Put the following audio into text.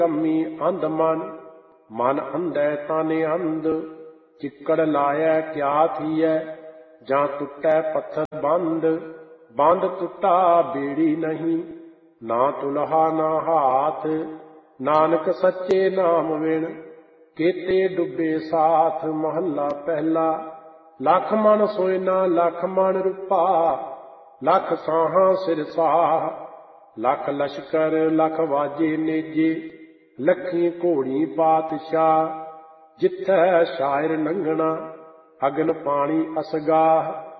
ਕੰਮੀ ਅੰਧ ਮਨ ਅੰਧੈ ਤਾਨੇ ਅੰਧ। ਚਿੱਕੜ ਲਾਇਐ ਕਿਆ ਥੀਐ, ਜਾਂ ਟੁੱਟੈ ਪੱਥਰ ਬੰਦ ਟੁੱਟਾ ਬੇੜੀ ਨਹੀਂ। ਨਾ ਤੁਲਹਾ ਨਾ ਹਾਥ, ਨਾਨਕ ਸੱਚੇ ਨਾਮ ਵਿਣ। ਕੇਤੇ ਡੁੱਬੇ ਸਾਥ, ਮਹੱਲਾ ਪਹਿਲਾ। ਲੱਖ ਮਣ ਸੋਇਨਾ ਲੱਖ ਮਣ ਰੂਪਾ, ਲੱਖ ਸਾਹਾਂ ਸਿਰ ਸਾਹ। ਲੱਖ ਲਸ਼ਕਰ ਲੱਖ ਵਾਜੇ ਨੇਜੇ, ਲੱਖੀ ਘੋੜੀ ਪਾਤਸ਼ਾਹ। ਜਿੱਥੈ ਸ਼ਾਇਰ ਲੰਘਣਾ, ਅਗਨ ਪਾਣੀ ਅਸਗਾਹ।